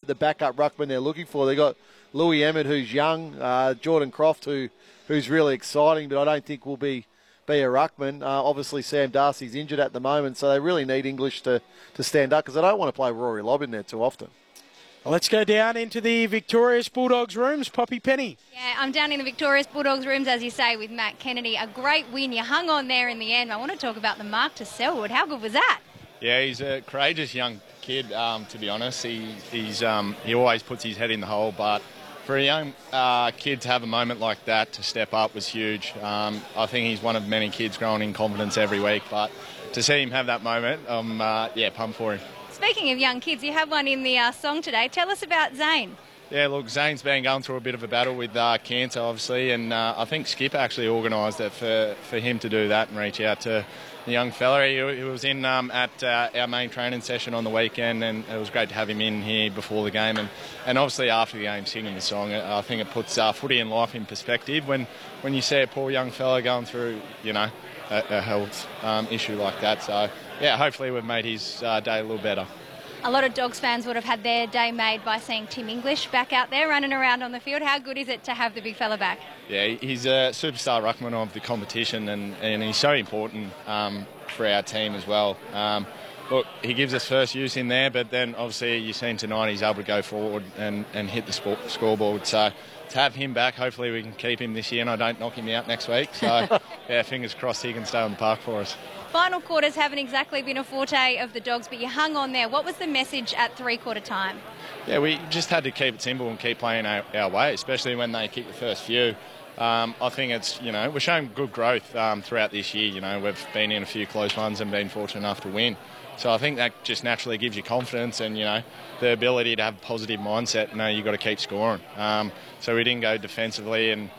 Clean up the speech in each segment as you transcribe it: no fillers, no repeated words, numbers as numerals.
the backup ruckman they're looking for. They got Louis Emmett, who's young, Jordan Croft, who's really exciting, but I don't think will be a ruckman. Obviously, Sam Darcy's injured at the moment, so they really need English to stand up because they don't want to play Rory Lobb in there too often. Let's go down into the Victorious Bulldogs rooms. Poppy Penny. Yeah, I'm down in the Victorious Bulldogs rooms, as you say, with Matt Kennedy. A great win. You hung on there in the end. I want to talk about the mark to Selwood. How good was that? Yeah, he's a courageous young kid, to be honest. He always puts his head in the hole, but for a young kid to have a moment like that, to step up, was huge. I think he's one of many kids growing in confidence every week, but to see him have that moment, I'm pumped for him. Speaking of young kids, you have one in the song today. Tell us about Zane. Yeah, look, Zane's been going through a bit of a battle with cancer, obviously, and I think Skip actually organised it for him to do that and reach out to the young fella. He was in at our main training session on the weekend, and it was great to have him in here before the game, and obviously after the game singing the song. I think it puts footy and life in perspective when you see a poor young fella going through, a health issue like that. So, yeah, hopefully we've made his day a little better. A lot of Dogs fans would have had their day made by seeing Tim English back out there running around on the field. How good is it to have the big fella back? Yeah, he's a superstar ruckman of the competition, and he's so important for our team as well. Look, he gives us first use in there, but then obviously you've seen tonight he's able to go forward and hit the scoreboard. So to have him back, hopefully we can keep him this year and I don't knock him out next week. So, yeah, fingers crossed he can stay on the park for us. Final quarters haven't exactly been a forte of the Dogs, but you hung on there. What was the message at three-quarter time? Yeah, we just had to keep it simple and keep playing our way, especially when they kick the first few. I think it's, we're showing good growth throughout this year. We've been in a few close ones and been fortunate enough to win. So I think that just naturally gives you confidence and, the ability to have a positive mindset. You've got to keep scoring. So we didn't go defensively and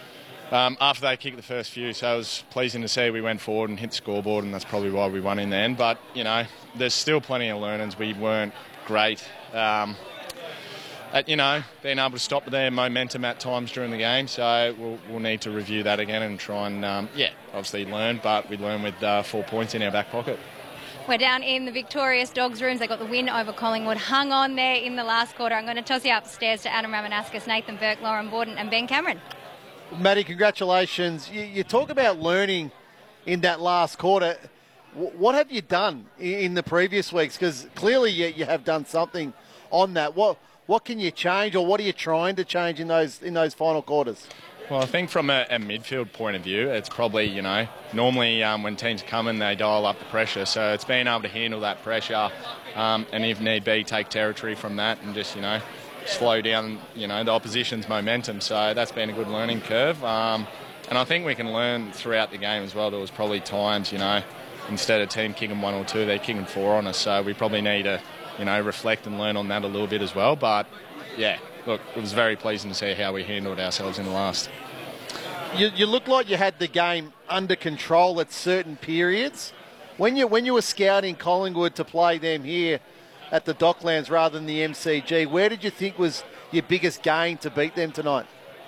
after they kicked the first few, so it was pleasing to see we went forward and hit the scoreboard, and that's probably why we won in the end. But, there's still plenty of learnings. We weren't great at, being able to stop their momentum at times during the game. So we'll need to review that again and try and, obviously learn, but we learn with 4 points in our back pocket. We're down in the Victorious Dogs rooms. They got the win over Collingwood. Hung on there in the last quarter. I'm going to toss you upstairs to Adam Ramanaskas, Nathan Burke, Lauren Borden and Ben Cameron. Matty, congratulations. You talk about learning in that last quarter. What have you done in the previous weeks? Because clearly you have done something on that. What can you change, or what are you trying to change in those final quarters? Well, I think from a midfield point of view, it's probably, normally when teams come in, they dial up the pressure. So it's being able to handle that pressure and if need be, take territory from that and just, slow down, the opposition's momentum. So that's been a good learning curve. And I think we can learn throughout the game as well. There was probably times, instead of team kicking 1 or 2, they're kicking 4 on us. So we probably need to, reflect and learn on that a little bit as well. But, yeah, look, it was very pleasing to see how we handled ourselves in the last. You look like you had the game under control at certain periods. When you were scouting Collingwood to play them here at the Docklands rather than the MCG, where did you think was your biggest gain to beat them tonight?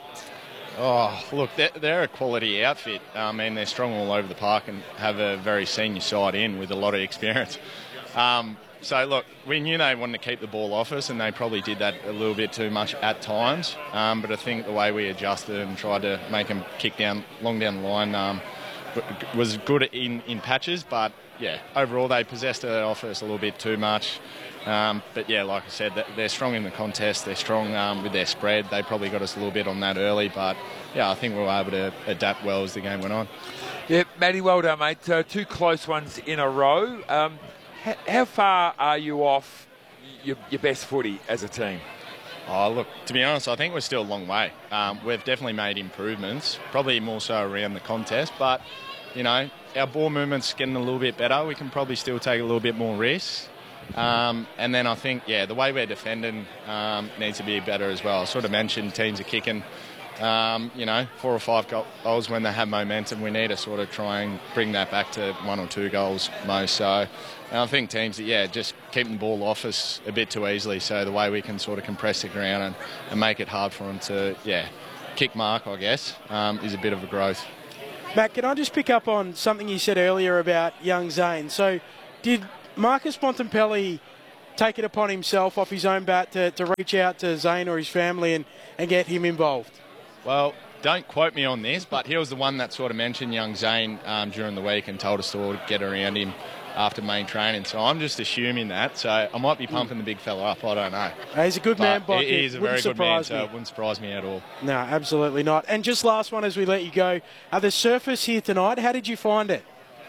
Oh, look, they're a quality outfit. They're strong all over the park and have a very senior side in with a lot of experience. So, look, we knew they wanted to keep the ball off us, and they probably did that a little bit too much at times. But I think the way we adjusted and tried to make them kick long down the line was good in patches. But, yeah, overall they possessed it off us a little bit too much. But, yeah, like I said, they're strong in the contest. They're strong with their spread. They probably got us a little bit on that early. But, yeah, I think we were able to adapt well as the game went on. Yeah, Matty, well done, mate. 2 close ones in a row. How far are you off your best footy as a team? Oh, look, to be honest, I think we're still a long way. We've definitely made improvements, probably more so around the contest. But, our ball movement's getting a little bit better. We can probably still take a little bit more risks. And then I think, the way we're defending needs to be better as well. I sort of mentioned teams are kicking, 4 or 5 goals when they have momentum. We need to sort of try and bring that back to 1 or 2 goals most. So I think teams that, just keep the ball off us a bit too easily. So the way we can sort of compress the ground and make it hard for them to, kick mark, I guess, is a bit of a growth. Matt, can I just pick up on something you said earlier about young Zane? So did Marcus Bontempelli take it upon himself off his own bat to reach out to Zane or his family and get him involved? Well, don't quote me on this, but he was the one that sort of mentioned young Zane during the week and told us to all get around him after main training. So I'm just assuming that. So I might be pumping the big fella up. I don't know. He's a good man, Bob. He is a very good man, so it wouldn't surprise me at all. No, absolutely not. And just last one as we let you go. The surface here tonight, how did you find it?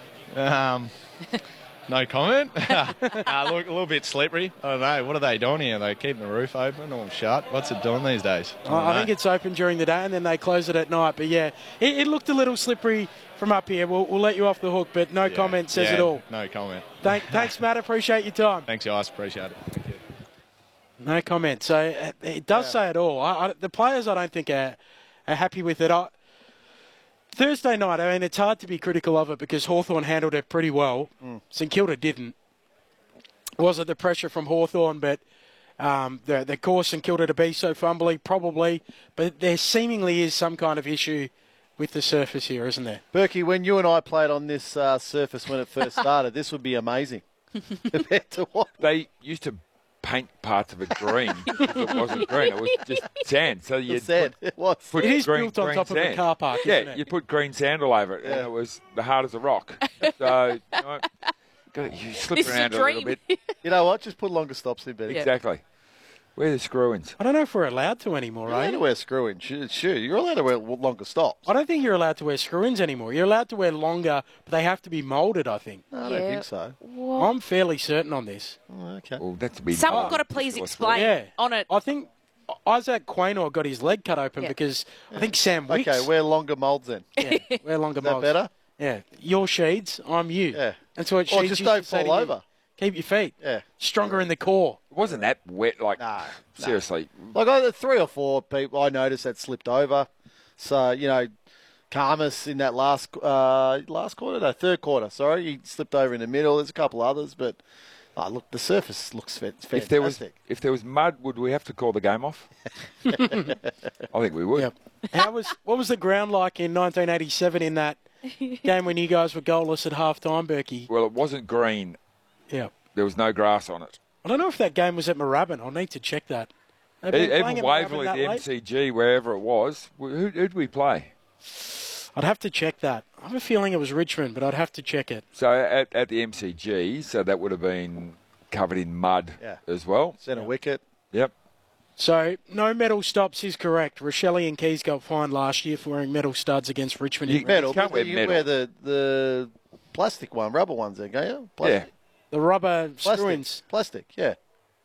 No comment. Look, a little bit slippery. I don't know. What are they doing here? They keeping the roof open or shut? What's it doing these days? I think it's open during the day and then they close it at night. But yeah, it looked a little slippery from up here. We'll let you off the hook, but no comment says it all. No comment. Thanks, Matt. Appreciate your time. Thanks, guys. Appreciate it. Thank you. No comment. So it does say it all. The players, I don't think, are happy with it. Thursday night, I mean, it's hard to be critical of it because Hawthorn handled it pretty well. St Kilda didn't. Was it the pressure from Hawthorn, but the cause St Kilda to be so fumbly? Probably. But there seemingly is some kind of issue with the surface here, isn't there? Berkey, when you and I played on this surface when it first started, this would be amazing. Compared to what? They used to paint parts of it green. It wasn't green, it was just sand. So you It was. It is built on top of a car park, isn't it? You put green sand all over it, and it was the hard as a rock. So you slip around a little bit. You know what? Just put longer stops in, Betty. Exactly. Where are the screw-ins? I don't know if we're allowed to anymore, You're allowed to wear screw-in. Sure, you're allowed to wear longer stops. I don't think you're allowed to wear screw-ins anymore. You're allowed to wear longer, but they have to be moulded, I think. No, I don't think so. What? I'm fairly certain on this. Oh, okay. Well, that's a bit. Someone got to please explain on it. I think Isaac Quaynor got his leg cut open because I think Sam Wicks. Okay, wear longer moulds then. Yeah, wear longer Is that moulds. better? Yeah. You're Sheeds, I'm you. Yeah. That's what Or Sheeds just used don't to say fall to you. over. Keep your feet. Yeah. Stronger in the core. It wasn't that wet, like, No. seriously. Like, I had 3 or 4 people I noticed that slipped over. So, you know, Karmas in that last quarter? No, third quarter, sorry. He slipped over in the middle. There's a couple others, but, look, the surface looks fantastic. If there was mud, would we have to call the game off? I think we would. Yep. What was the ground like in 1987 in that game when you guys were goalless at half-time, Berkey? Well, it wasn't green. Yeah. There was no grass on it. I don't know if that game was at Moorabbin. I'll need to check that. They've been playing Even at Waverley, Moorabbin the that late? MCG, wherever it was, who'd we play? I'd have to check that. I have a feeling it was Richmond, but I'd have to check it. So at the MCG, so that would have been covered in mud as well. Centre wicket. Yep. So, no medal stops is correct. Rochelle and Keys got fined last year for wearing metal studs against Richmond. You Metal. can't wear you metal. wear the plastic one, rubber ones there, can't you? Plastic. The rubber Plastic. screw-ins. Plastic, yeah.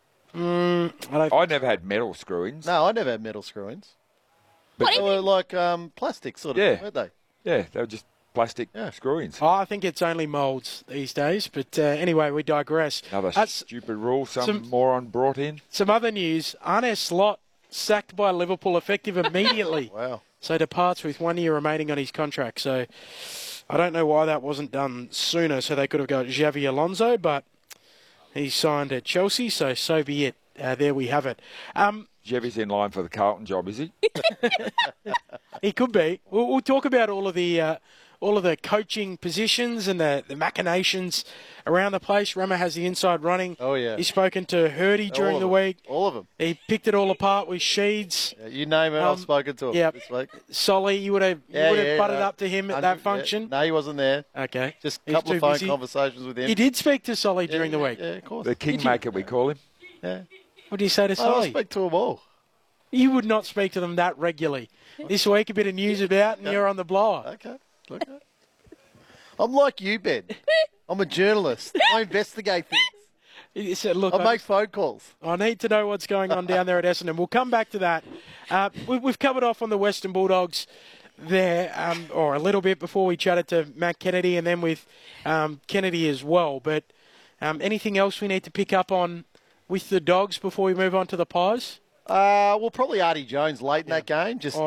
I never had metal screw-ins. No, I never had metal screw-ins. But They were like plastic sort of thing, weren't they? Yeah, they were just plastic screw-ins. I think it's only moulds these days. But anyway, we digress. Another stupid rule some moron brought in. Some other news. Arne Slot sacked by Liverpool effective immediately. Wow. So departs with 1 year remaining on his contract. So I don't know why that wasn't done sooner. So they could have got Xavi Alonso, but he signed at Chelsea. So be it. There we have it. Xavi's in line for the Carlton job, is he? He could be. We'll talk about all of the coaching positions and the machinations around the place. Rama has the inside running. Oh, yeah. He's spoken to Hurdy during the week. All of them. He picked it all apart with Sheeds. Yeah, you name it, I've spoken to him this week. Solly, you would have butted up to him at that function. Yeah. No, he wasn't there. Okay. Just a He's couple of too phone busy. conversations with him. You did speak to Solly during the week. Yeah, of course. The kingmaker, we call him. Yeah. What do you say to I Solly? speak to them all. You would not speak to them that regularly. This week, a bit of news about, and you're on the blower. Okay. I'm like you, Ben. I'm a journalist. I investigate things. He said, look, I make phone calls. I need to know what's going on down there at Essendon. We'll come back to that. We've covered off on the Western Bulldogs there, or a little bit before we chatted to Matt Kennedy, and then with Kennedy as well. But anything else we need to pick up on with the Dogs before we move on to the Pies? Well, probably Artie Jones late in that game. Just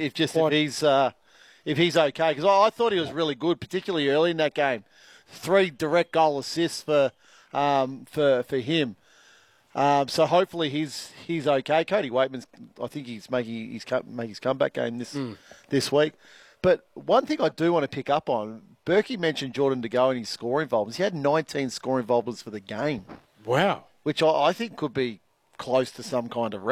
if he's okay, because I thought he was really good, particularly early in that game. 3 direct goal assists for him. So hopefully he's okay. Cody Waitman's, I think he's making his comeback game this week. But one thing I do want to pick up on, Berkey mentioned Jordan De Goey and his scoring involvements. He had 19 scoring involvements for the game. Wow. which I think could be close to some kind of